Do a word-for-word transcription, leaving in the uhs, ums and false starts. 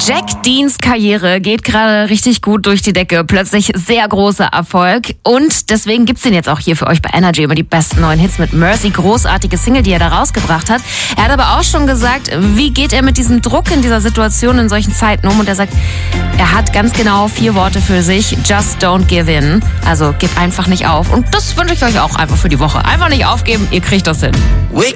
Jack Deans Karriere geht gerade richtig gut durch die Decke. Plötzlich sehr großer Erfolg. Und deswegen gibt's den jetzt auch hier für euch bei Energy immer die besten neuen Hits mit Mercy. Großartige Single, die er da rausgebracht hat. Er hat aber auch schon gesagt, wie geht er mit diesem Druck in dieser Situation in solchen Zeiten um? Und er sagt, er hat ganz genau vier Worte für sich. Just don't give in. Also gib einfach nicht auf. Und das wünsche ich euch auch einfach für die Woche. Einfach nicht aufgeben, ihr kriegt das hin.